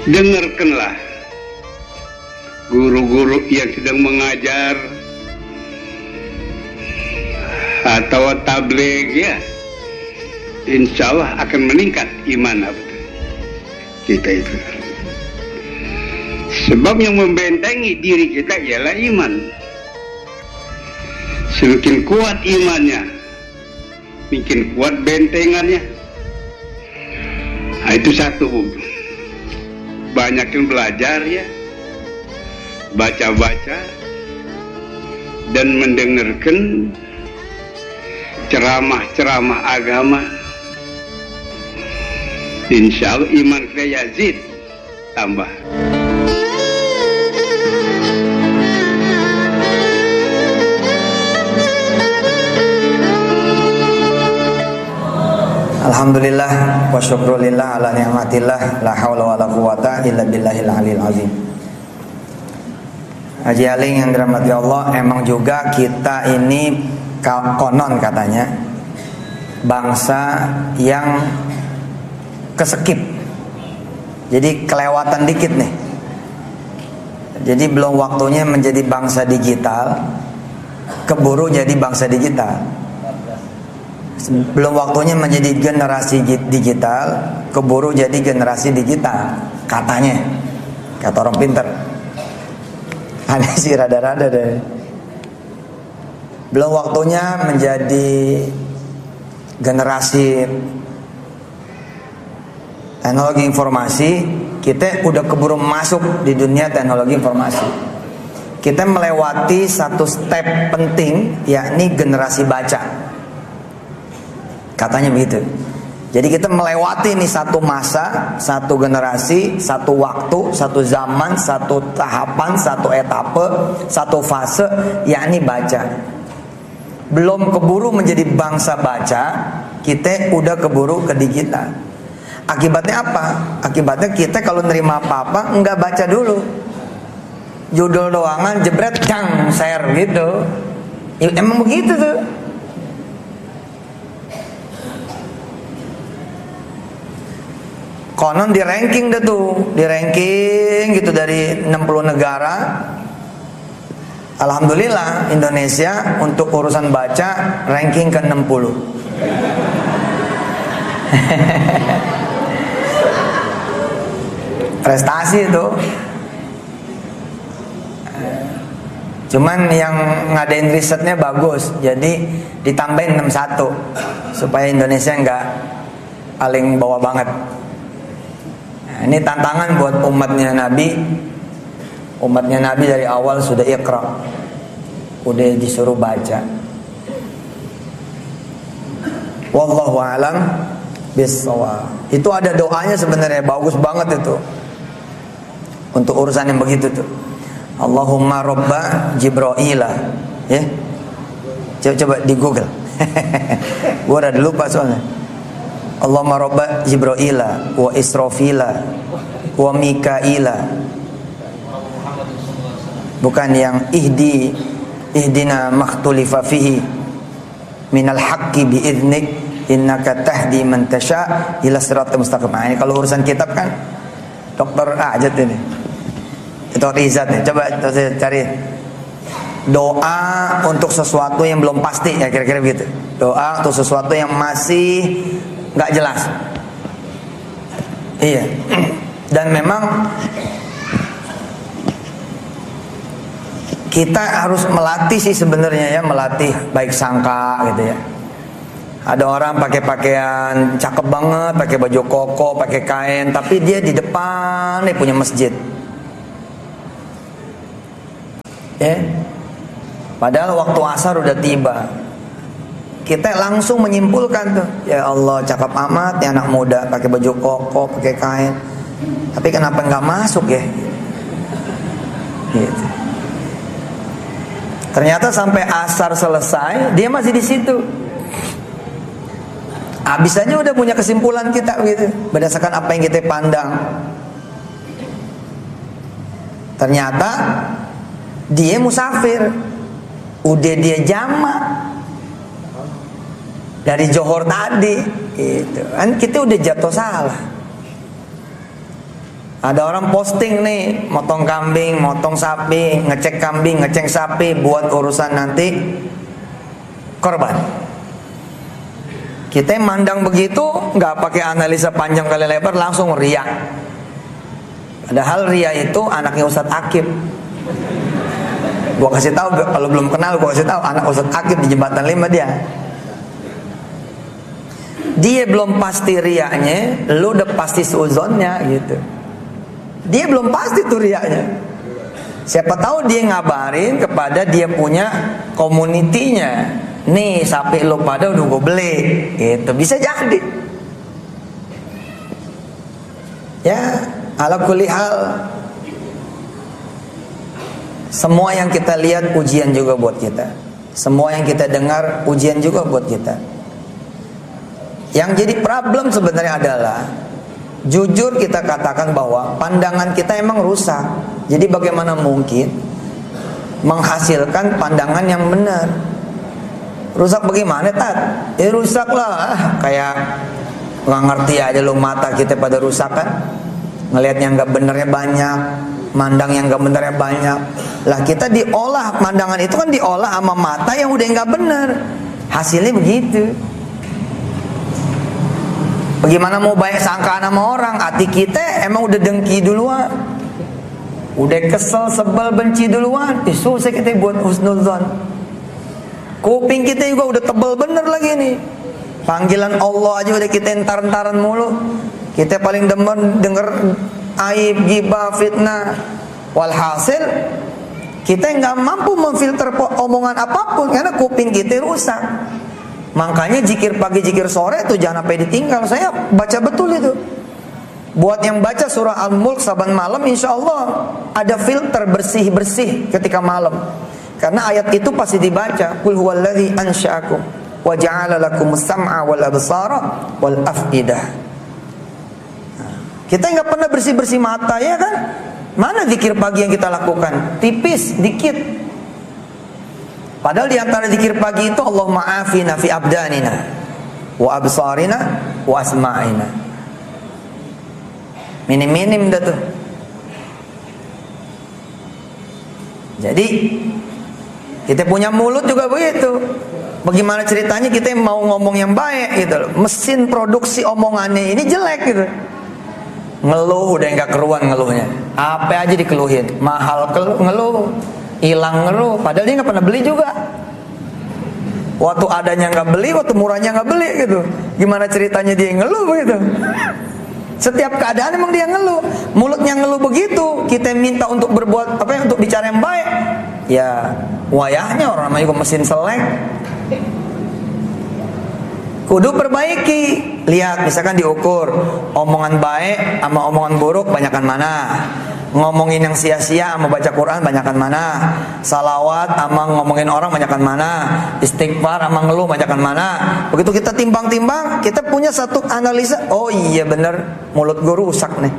dengarkanlah guru-guru yang sedang mengajar atau tabligh ya, insya Allah akan meningkat iman kita itu. Sebab yang membentengi diri kita ialah iman. Semakin kuat imannya, makin kuat bentengannya. Nah, itu satu. Banyakin belajar ya, baca-baca dan mendengarkan ceramah-ceramah agama. Insya Allah iman kita yazid, tambah. Alhamdulillah wa syukrulillah ala ni'matillah la haula wa la quwata illa billahil aliyil azim. Haji Aling yang dirahmati Allah, emang juga kita ini konon katanya bangsa yang keskip. Jadi kelewatan dikit nih. Jadi belum waktunya menjadi bangsa digital, keburu jadi bangsa digital. Belum waktunya menjadi generasi digital, keburu jadi generasi digital, katanya, kata orang pinter. Aneh sih rada-rada deh. Belum waktunya menjadi generasi teknologi informasi, kita udah keburu masuk di dunia teknologi informasi. Kita melewati satu step penting, yakni generasi baca. Katanya begitu. Jadi kita melewati nih satu masa, satu generasi, satu waktu, satu zaman, satu tahapan, satu etape, satu fase, yakni baca. Belum keburu menjadi bangsa baca, kita udah keburu ke digital. Akibatnya apa? Akibatnya kita kalau nerima apa-apa enggak baca dulu. Judul doangan jebret, jang, share gitu. Ya, emang begitu tuh. Konon di ranking dah tuh, di ranking gitu dari 60 negara. Alhamdulillah Indonesia untuk urusan baca ranking ke 60. Prestasi itu. Cuman yang ngadain risetnya bagus, jadi ditambahin 61 supaya Indonesia nggak paling bawah banget. Ini tantangan buat umatnya Nabi. Umatnya Nabi dari awal sudah iqra, udah disuruh baca. Wallahu a'lam bissawab. Itu ada doanya sebenarnya, bagus banget itu untuk urusan yang begitu tuh. Allahumma robba Jibrailah, ya. Coba di Google. Gua udah lupa soalnya. Allahumma robba Jibraila wa Israfila wa Mikaila. Bukan yang ihdina makhtulifa fihi minal haqqi bi'idnik innaka tahdi man tasha ila siratal mustaqim. Nah, ini kalau urusan kitab kan Dr. Ajat ini. Itu Rizat nih. Coba cari doa untuk sesuatu yang belum pasti, ya kira-kira begitu. Doa untuk sesuatu yang masih nggak jelas. Iya. Dan memang kita harus melatih sih sebenarnya ya, melatih baik sangka gitu ya. Ada orang pakai pakaian cakep banget, pakai baju koko, pakai kain, tapi dia di depan nih punya masjid. Padahal waktu asar udah tiba. Kita langsung menyimpulkan tuh, ya Allah cakep amat ya anak muda pakai baju koko, pakai kain. Tapi kenapa nggak masuk ya? Gitu. Ternyata sampai asar selesai dia masih di situ. Habis aja udah punya kesimpulan kita gitu, berdasarkan apa yang kita pandang. Ternyata dia musafir, udah dia jamak dari Johor tadi, gitu. Kan kita udah jatuh salah. Ada orang posting nih, motong kambing, motong sapi, ngecek kambing, ngecek sapi buat urusan nanti korban. Kita mandang begitu, nggak pakai analisa panjang kali lebar, langsung riak. Padahal ria itu anaknya Ustadz Akib. Gua kasih tahu, kalau belum kenal gua kasih tahu, anak Ustadz Akib di Jembatan 5 dia. Dia belum pasti riaknya, lu udah pasti suzonnya gitu. Dia belum pasti tuh riaknya. Siapa tahu dia ngabarin kepada dia punya komunitinya, nih sapi lu pada udah gue beli, gitu. Bisa jadi. Ya, ala kulli hal, semua yang kita lihat ujian juga buat kita. Semua yang kita dengar ujian juga buat kita. Yang jadi problem sebenarnya adalah jujur kita katakan bahwa pandangan kita emang rusak. Jadi bagaimana mungkin menghasilkan pandangan yang benar? Rusak bagaimana, Tat? Ya rusak lah. Kayak nggak ngerti aja lu, mata kita pada rusak kan? Ngelihat yang nggak benernya banyak, mandang yang nggak benernya banyak. Lah kita diolah, pandangan itu kan diolah sama mata yang udah nggak bener. Hasilnya begitu. Bagaimana mau baik sangkaan sama orang? Hati kita emang udah dengki duluan, udah kesel, sebel, benci duluan. Susah kita buat husnuzon. Kuping kita juga udah tebel bener lagi nih. Panggilan Allah aja udah kita entar-entaran mulu. Kita paling demen denger aib, gibah, fitnah. Walhasil kita nggak mampu memfilter omongan apapun karena kuping kita rusak. Makanya zikir pagi, zikir sore itu jangan sampai ditinggal. Saya baca betul itu. Buat yang baca surah Al-Mulk saban malam, insya Allah ada filter bersih-bersih ketika malam. Karena ayat itu pasti dibaca. Qul huwallazi ansha'akum wa ja'ala lakumus sam'a wal absara wal af'idah. Kita nggak pernah bersih-bersih mata, ya kan? Mana zikir pagi yang kita lakukan? Tipis, dikit. Padahal di antara zikir pagi itu Allahumma afina fi abdanina wa absarina wa asma'ina. Minim-minim dah tuh. Jadi kita punya mulut juga begitu. Bagaimana ceritanya kita mau ngomong yang baik gitu loh. Mesin produksi omongannya ini jelek gitu. Ngeluh udah nggak keruan ngeluhnya. Apa aja dikeluhin. Mahal ngeluh. Hilang ngeluh, padahal dia nggak pernah beli juga. Waktu adanya nggak beli, waktu murahnya nggak beli gitu. Gimana ceritanya dia ngeluh gitu? Setiap keadaan emang dia ngeluh. Mulutnya ngeluh begitu, kita minta untuk berbuat apa ya, untuk bicara yang baik. Ya, wayahnya orang namanya juga mesin selek. Kudu perbaiki. Lihat, misalkan diukur omongan baik sama omongan buruk banyakan mana? Ngomongin yang sia-sia sama baca Quran banyakan mana? Salawat sama ngomongin orang banyakan mana? Istighfar sama ngeluh banyakan mana? Begitu kita timbang-timbang, kita punya satu analisa. Oh iya bener, mulut gue rusak nih.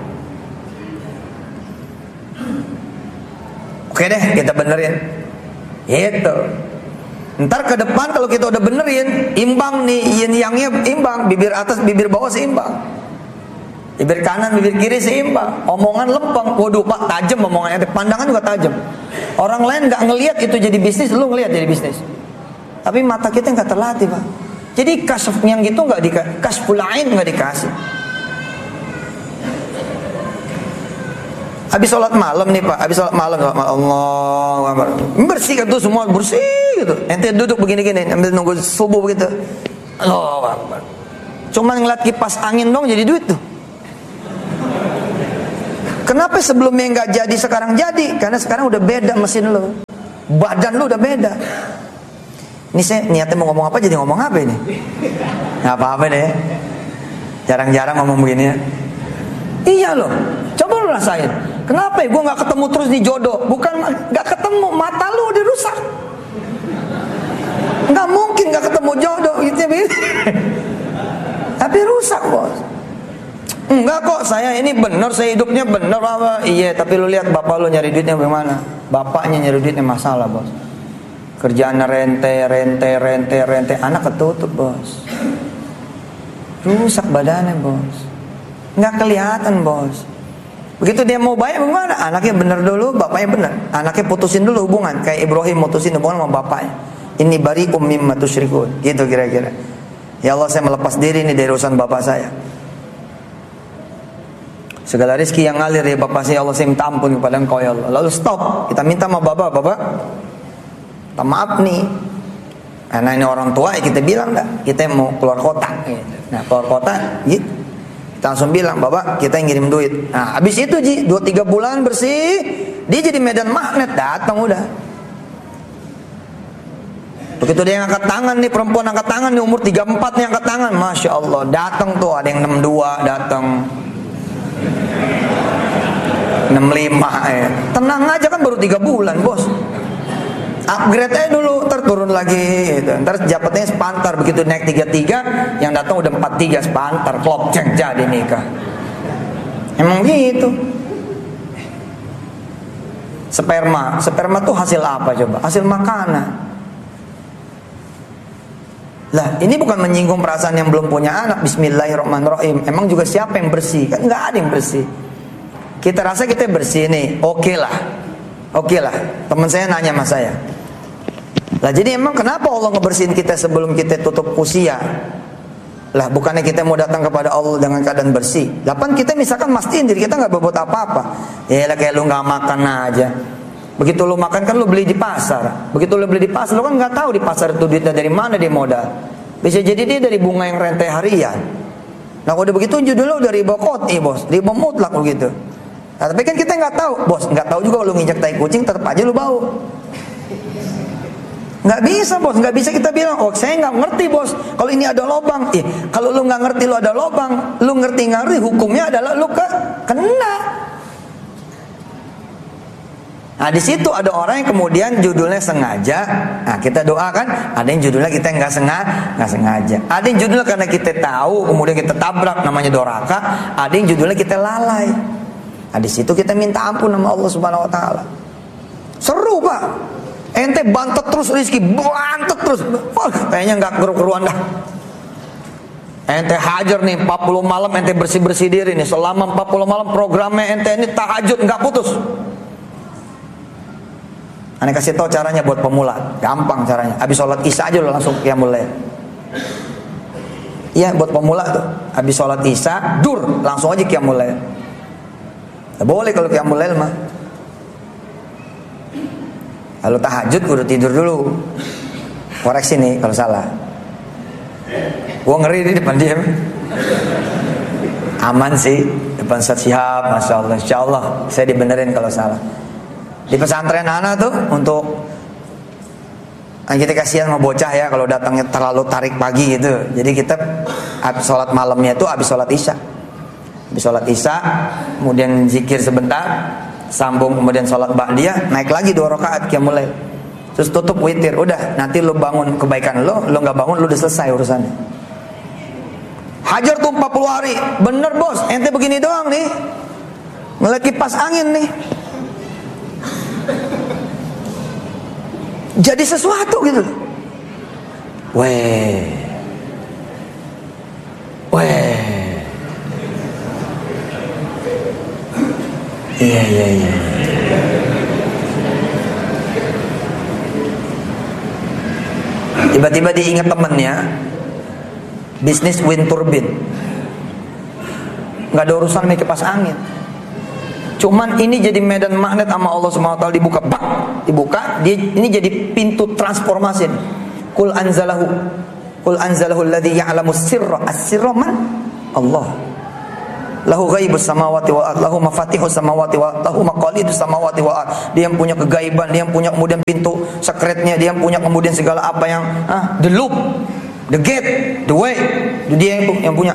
Oke deh, kita benerin. Itu. Ntar ke depan kalau kita udah benerin, imbang nih, yin yangnya imbang, bibir atas, bibir bawah seimbang. Bibir kanan, bibir kiri seimbang. Omongan lempeng. Waduh Pak, tajam omongannya. Pandangan juga tajam. Orang lain gak ngelihat itu jadi bisnis, lu ngelihat jadi bisnis. Tapi mata kita gak terlatih Pak. Jadi kasf yang gitu gak dikasih, kasful ain gak dikasih. Habis sholat malam nih Pak, habis sholat malam Allah bersihkan tuh semua, bersih gitu. Ente duduk begini-gini ambil nunggu subuh begitu. Allah Akbar. Cuman ngeliat kipas angin dong jadi duit tuh. Kenapa sebelumnya nggak jadi sekarang jadi? Karena sekarang udah beda mesin lo, badan lo udah beda. Ini saya niatnya mau ngomong apa jadi ngomong apa ini? Nggak apa-apa deh. Jarang-jarang ngomong begini ya. Iya loh, coba lo rasain. Kenapa ya gue nggak ketemu terus di jodoh? Bukan nggak ketemu, mata lo udah rusak. Nggak mungkin nggak ketemu jodoh gitu ya. Tapi rusak bos. Enggak kok, saya ini benar, saya hidupnya benar apa? Iya, tapi lu lihat bapak lu nyari duitnya bagaimana? Bapaknya nyari duitnya masalah, bos. Kerjaannya rente, anak ketutup, bos. Rusak badannya, bos. Nggak kelihatan, bos. Begitu dia mau bayar bagaimana? Anaknya benar dulu, bapaknya benar. Anaknya putusin dulu hubungan, kayak Ibrahim mutusin hubungan sama bapaknya. Ini bari'um mimma tusyrikun. Gitu kira-kira. Ya Allah, saya melepas diri nih dari urusan bapak saya. Segala rezeki yang ngalir dari bapak saya, Allah, saya minta ampun kepada Engkau ya Allah. Lalu stop, kita minta sama bapak, minta maaf nih. Karena ini orang tua, ya kita bilang dah, kita mau keluar kota. Nah, keluar kota, gitu. Kita langsung bilang, bapak, kita yang ngirim duit. Nah, habis itu Ji, 2-3 bulan bersih, dia jadi medan magnet, datang udah. Begitu dia angkat tangan nih, perempuan angkat tangan nih, umur 34 nih angkat tangan, Masya Allah, datang tuh, ada yang 62, datang 65 ya. Tenang aja kan baru 3 bulan bos. Upgrade aja dulu, ntar turun lagi gitu. Ntar jabatannya sepantar, begitu naik 33, yang datang udah 43 sepantar, klop ceng jadi nikah. Emang gitu. Sperma tuh hasil apa coba? Hasil makanan. Lah, ini bukan menyinggung perasaan yang belum punya anak. Bismillahirrahmanirrahim. Emang juga siapa yang bersih? Kan nggak ada yang bersih. Kita rasa kita bersih nih, oke lah. Teman saya nanya sama saya. Lah jadi emang kenapa Allah ngebersihin kita sebelum kita tutup usia? Lah bukannya kita mau datang kepada Allah dengan keadaan bersih? Lapan kita misalkan mastiin diri kita nggak berbuat apa-apa. Ya lah kayak lu nggak makan aja. Begitu lu makan kan lu beli di pasar. Begitu lu beli di pasar lu kan nggak tahu di pasar itu duitnya dari mana dia modal. Bisa jadi dia dari bunga yang rentai harian. Nah udah begitu judulnya udah riba qot'i bos, riba mutlak begitu. Nah, tapi kan kita nggak tahu, bos, nggak tahu juga kalau lu nginjak tai kucing tetap aja lu bau. Nggak bisa bos, nggak bisa kita bilang, oh saya nggak ngerti bos, kalau ini ada lobang. Kalau lu nggak ngerti lu ada lobang, lu ngerti hukumnya adalah lu kena. Nah di situ ada orang yang kemudian judulnya sengaja. Nah kita doakan, ada yang judulnya kita nggak sengaja. Ada yang judulnya karena kita tahu, kemudian kita tabrak namanya doraka. Ada yang judulnya kita lalai. Nah di situ kita minta ampun sama Allah Subhanahu Wa Taala. Seru pak. Ente bantet terus rezeki, bantet terus. Wah, kayaknya nggak keruan dah. Ente hajar nih 40 malam ente bersih-bersih diri nih. Selama 40 malam programnya ente ini tahajud nggak putus. Ane kasih tahu caranya buat pemula, gampang caranya. Habis sholat isya aja lo langsung qiyamul lail. Iya buat pemula tuh. Habis sholat isya, langsung aja qiyamul lail. Boleh kalau qiyamul lail mah. Lalu tahajud udah tidur dulu. Koreksi nih kalau salah. Gua ngeri di depan dia. Aman sih depan Ustaz Syihab, Masya Allah. Insya Allah saya dibenerin kalau salah. Di pesantren anak tuh untuk kita kasihan sama bocah ya kalau datangnya terlalu tarik pagi gitu. Jadi kita habis sholat malamnya tuh habis sholat isya. Habis sholat isya, kemudian zikir sebentar, sambung kemudian sholat ba'diyah, naik lagi 2 rakaat qiyamul lail. Terus tutup witir. Udah, nanti lu bangun kebaikan lo nggak bangun lu udah selesai urusannya. Hajar tuh 40 hari. Bener bos, ente begini doang nih. Ngeliat kipas angin nih. Jadi sesuatu gitu. Weh. Iya. Tiba-tiba diingat temennya bisnis wind turbine. Nggak ada urusan sama kipas angin. Cuman ini jadi medan magnet sama Allah SWT dibuka. Dibuka, ini jadi pintu transformasi. Qul anzalahu alladhi ya'lamu sirra. As-sirra man? Allah. Lahu ghaibus samawati wa lahu mafatihus samawati wa lahu maqalidus samawati wa dia yang punya kegaiban, dia yang punya kemudian pintu sekretnya, dia yang punya kemudian segala apa yang the loop, the gate, the way, dia yang punya.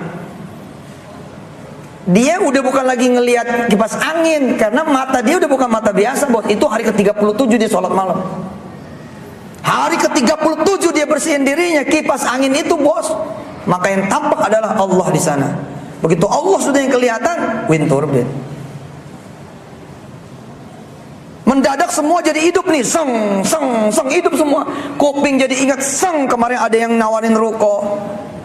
Dia udah bukan lagi ngelihat kipas angin karena mata dia udah bukan mata biasa bos. Itu hari ke-37 dia sholat malam. Hari ke-37 dia bersihin dirinya, kipas angin itu bos. Maka yang tampak adalah Allah di sana. Begitu Allah sudah yang kelihatan, wind turbine. Mendadak semua jadi hidup nih, seng hidup semua. Kuping jadi ingat seng, kemarin ada yang nawarin ruko.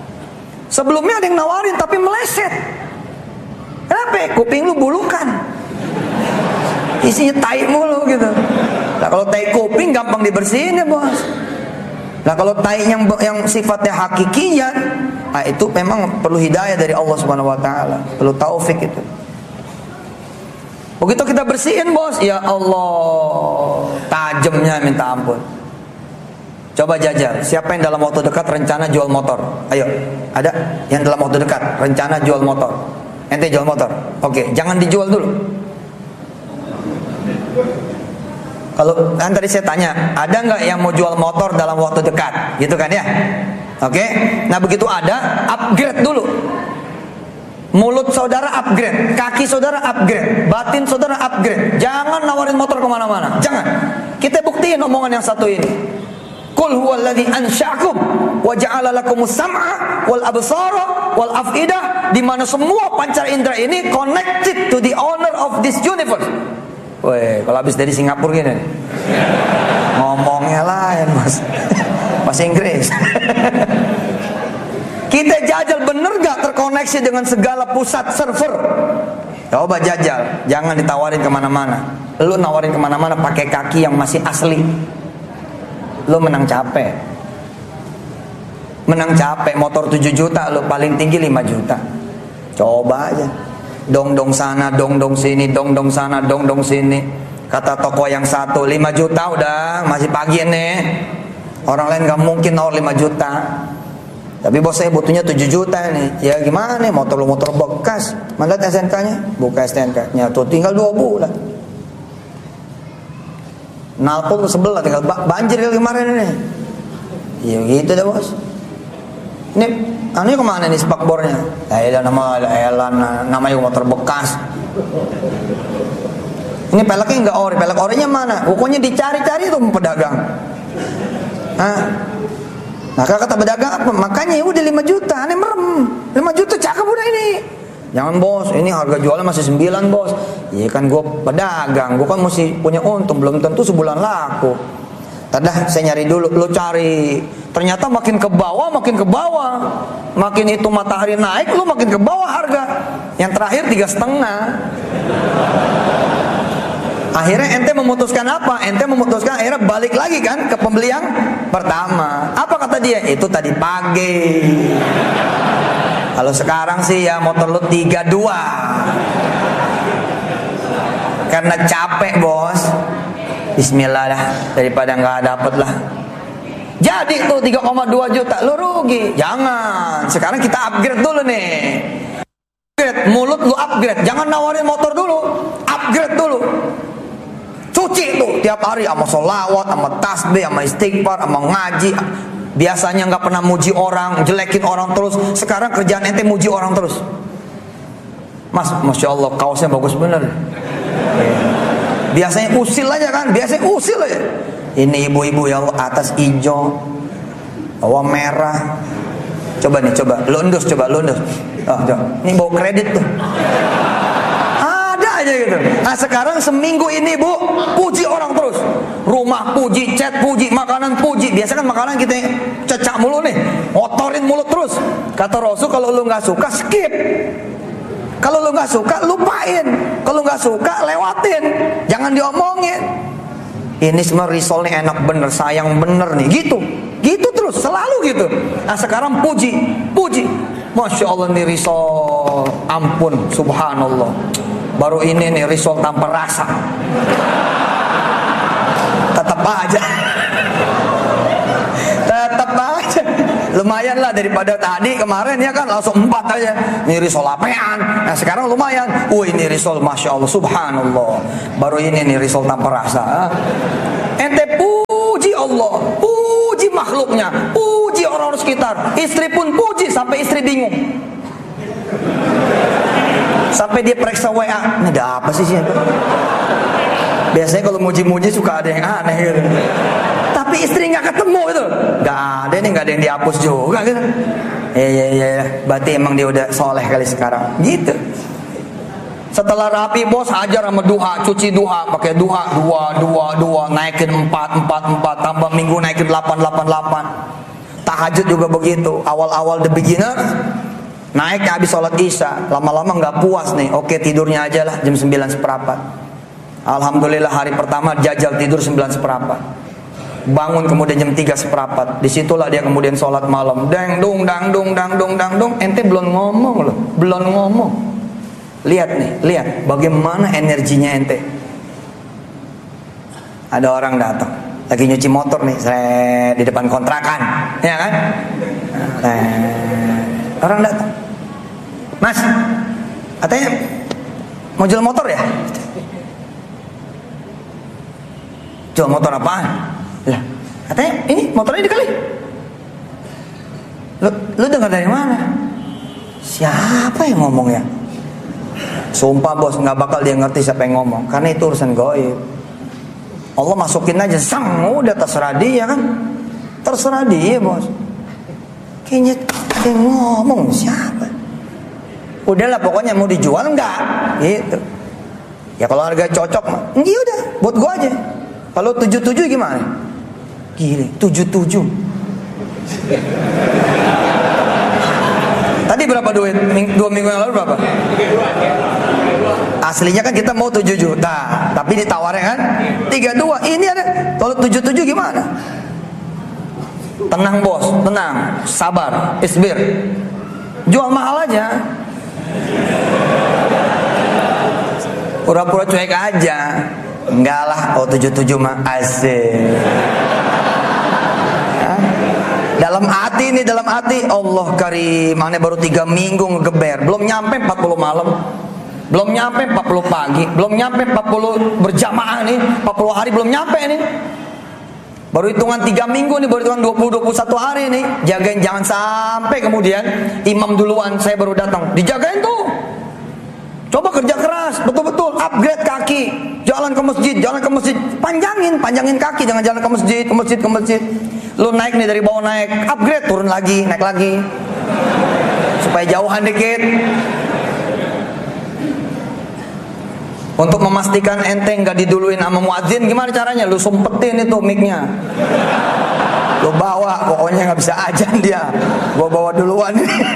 Sebelumnya ada yang nawarin tapi meleset. Kenapa? Kuping lu bulukan. isinya tai mulu gitu. Nah kalau tai kuping gampang dibersihin ya bos. Nah kalau tai yang sifatnya hakikiyat, nah itu memang perlu hidayah dari Allah Subhanahu Wa Taala, perlu taufik itu. Begitu kita bersihin bos, ya Allah, tajamnya minta ampun. Coba jajal, siapa yang dalam waktu dekat rencana jual motor? Ayo, ada yang dalam waktu dekat rencana jual motor? Ente jual motor? Oke, jangan dijual dulu. Kalau kan tadi saya tanya, ada nggak yang mau jual motor dalam waktu dekat? Gitu kan ya? Oke, nah begitu ada, upgrade dulu. Mulut saudara upgrade, kaki saudara upgrade, batin saudara upgrade. Jangan nawarin motor kemana-mana, jangan. Kita buktiin omongan yang satu ini. Qul huwallazi ansya'akum wa ja'ala lakumus sam'a wal absara wal af'idah, di mana semua pancar indera ini connected to the owner of this universe. Weh, kalau habis dari Singapura gini ngomongnya lain mas. Bahasa Inggris. Kita jajal, bener gak terkoneksi dengan segala pusat server? Coba jajal, jangan ditawarin kemana-mana. Lu nawarin kemana-mana pakai kaki yang masih asli, lu menang capek. Menang capek. Motor 7 juta, lu paling tinggi 5 juta. Coba aja. Dong-dong sana, dong-dong sini, dong-dong sana, dong-dong sini. Kata toko yang satu 5 juta udah, masih pagi nih. Orang lain gak mungkin nawar 5 juta. Tapi bos saya butuhnya 7 juta nih. Ya gimana nih, motor bekas. Mana SNK-nya? Buka SNK-nya tuh tinggal 2 bulan. Nalpot sebelah tinggal banjir kemarin ini. Ya gitu deh bos. Ini anunya kemana nih spakbornya? Namanya motor bekas. Ini peleknya enggak ori, pelek orinya mana? Pokoknya dicari-cari tuh pedagang. Nah kata pedagang apa? Makanya ya udah 5 juta, aneh merem. 5 juta cakep udah ini. Jangan bos, ini harga jualnya masih 9 bos. Iya kan gue pedagang, gue kan mesti punya untung, belum tentu sebulan laku. Tadah saya nyari dulu, lo cari. Ternyata makin ke bawah, makin itu matahari naik, lo makin ke bawah harga. Yang terakhir 3,5. Akhirnya ente memutuskan apa? Ente memutuskan akhirnya balik lagi kan ke pembeli yang pertama. Apa kata dia? Itu tadi pagi. Kalau sekarang sih ya motor lu 32. Karena capek bos. Bismillah lah, daripada nggak dapet lah. Jadi tuh 3,2 juta lu rugi. Jangan. Sekarang kita upgrade dulu nih. Upgrade, mulut lu upgrade. Jangan nawarin motor dulu. Upgrade dulu. Cuci tuh tiap hari sama sholawat, sama tasbih, sama istighfar, sama ngaji. Biasanya nggak pernah muji orang, jelekin orang terus. Sekarang kerjaan ente muji orang terus. Mas, masya Allah kaosnya bagus bener. Biasanya usil aja kan, biasanya usil aja. Ini ibu-ibu ya Allah, atas hijau, bawah merah. Coba nih, coba lu endus, coba. Oh, coba. Ini bawa kredit tuh. Aja gitu. Nah sekarang seminggu ini bu, puji orang terus. Rumah puji, chat puji, makanan puji. Biasa kan makanan kita cecak mulu nih, ngotorin mulut terus. Kata Rasul kalau lu nggak suka skip. Kalau lu nggak suka lupain. Kalau nggak suka lewatin. Jangan diomongin. Ini semua risolnya enak bener, sayang bener nih. Gitu terus, selalu gitu. Nah sekarang puji. Masya Allah nih risol, ampun, subhanallah. Baru ini nih risol tanpa rasa. Tetap aja. Lumayan lah daripada tadi kemarin ya kan langsung 4 aja. Ini risol apean. Nah sekarang lumayan. Ini risol masya Allah, subhanallah. Baru ini nih risol tanpa rasa. Ente puji Allah, puji makhluknya, puji orang-orang sekitar. Istri pun puji sampai istri bingung. Sampai dia periksa WA, ini ada apa sih? Biasanya kalau muji-muji suka ada yang aneh gitu. Tapi istri nggak ketemu itu, nggak ada yang dihapus juga gitu. Iya, berarti emang dia udah soleh kali sekarang, gitu. Setelah rapi bos hajar sama duha, cuci duha, pakai duha, dua, naikin 4, tambah minggu naikin 8. Tahajud juga begitu, awal-awal the beginner. Naik habis sholat isya, lama-lama nggak puas nih. Oke tidurnya aja lah jam 9:15. Alhamdulillah hari pertama jajal tidur 9:15. Bangun kemudian jam 3:15. Disitulah dia kemudian sholat malam. Dang dung dang dung dang dung dang dung. Ente belum ngomong loh, belum ngomong. Lihat nih, lihat bagaimana energinya ente. Ada orang datang, lagi nyuci motor nih, seret di depan kontrakan, ya kan? Orang datang, Mas, katanya mau jual motor ya? Jual motor apaan? Lah, katanya ini motornya dikali. Lu dengar dari mana? Siapa yang ngomong ya? Sumpah bos, nggak bakal dia ngerti siapa yang ngomong, karena itu urusan gaib. Allah masukin aja, sang, udah terserah dia kan? Terserah dia bos. Kayaknya ada yang ngomong, siapa? Udahlah pokoknya mau dijual enggak? Gitu. Ya kalau harga cocok, iya udah, buat gua aja. Kalau 77 gimana? Gile, 77. Tadi berapa duit? 2 minggu yang lalu berapa? Aslinya kan kita mau 7 juta, tapi ditawarnya kan 32. Ini ada, kalau 77 gimana? Tenang bos, tenang, sabar, isbir. Jual mahal aja. Pura-pura cuek aja. Enggak lah, kalau 77 mah asik. Dalam hati nih, dalam hati, Allah karim, mana baru 3 minggu ngegeber, belum nyampe 40 malam, belum nyampe 40 pagi, belum nyampe 40 berjamaah nih, 40 hari belum nyampe nih. Baru hitungan 3 minggu nih, baru hitungan 20-21 hari nih. Jagain jangan sampai kemudian imam duluan, saya baru datang. Dijagain tuh. Coba kerja keras, betul-betul upgrade kaki, jalan ke masjid, panjangin kaki, jangan jalan ke masjid. Lu naik nih dari bawah naik, upgrade, turun lagi, naik lagi, supaya jauhan dikit. Untuk memastikan ente nggak diduluin sama muadzin, gimana caranya? Lu sumpetin itu mic-nya, lu bawa, pokoknya nggak bisa ajan dia, gua bawa duluan.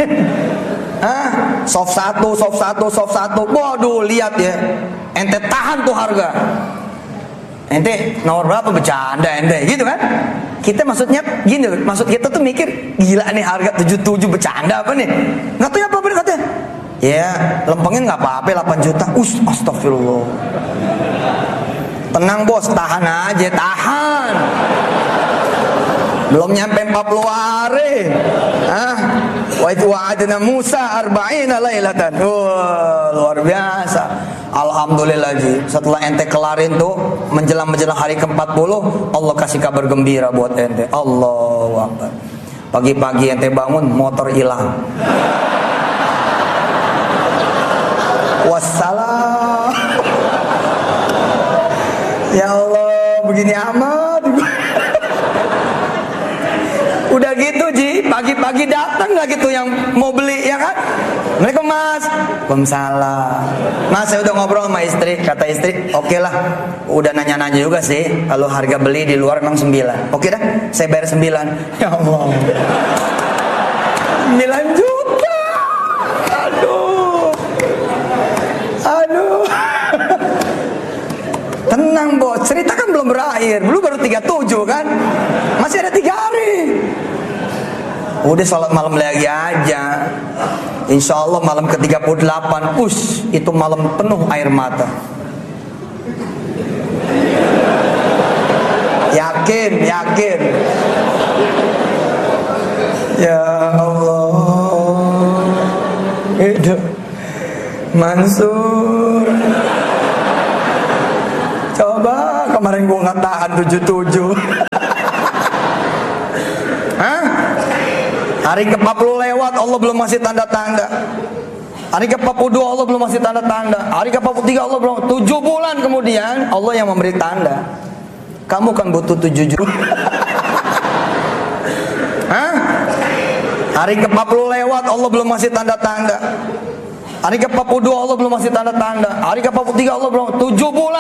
Soft satu. Waduh, lihat ya. Ente tahan tuh harga. Ente nomor berapa, bercanda ente, gitu kan? Kita maksudnya gini, maksud kita tuh mikir, gila nih harga 77 bercanda apa nih? Nggak tahu apa bener katanya. Ya, lempengin nggak apa-apa 8 juta. Astagfirullah. Tenang bos, tahan aja, tahan. Belum nyampe 40 hari. Wa itu wa'adna Musa 40 lailatan. Luar biasa. Alhamdulillah ji. Setelah ente kelarin tuh menjelang hari ke-40, Allah kasih kabar gembira buat ente. Allahu Akbar. Pagi-pagi ente bangun, motor hilang. Wassalam. Ya Allah, begini amat. Udah gitu ji, pagi-pagi datang nggak gitu yang mau beli, ya kan? Mereka Mas, Waalaikumsalam. Mas, saya udah ngobrol sama istri, kata istri, oke lah, udah nanya-nanya juga sih, kalau harga beli di luar memang 9. Oke dah, saya bayar 9. Ya Allah, 9 juta. Aduh. Tenang bos, cerita kan belum berakhir, lu baru 37 kan? Masih ada 3 hari. Udah sholat malam lagi aja. Insya Allah malam ke-38, itu malam penuh air mata. Yakin. Ya Allah. Hidup Mansur. Coba kemarin gua nggak tahan 77. Hari ke-40 lewat, Allah belum masih tanda-tanda. Hari ke-42 Allah belum masih tanda-tanda. Hari ke-43 Allah belum. 7 bulan kemudian Allah yang memberi tanda. Kamu kan butuh 7 juta. Hari ke-40 lewat, Allah belum masih tanda-tanda. Hari ke-42 Allah belum masih tanda-tanda. Hari ke-43 Allah belum. 7 bulan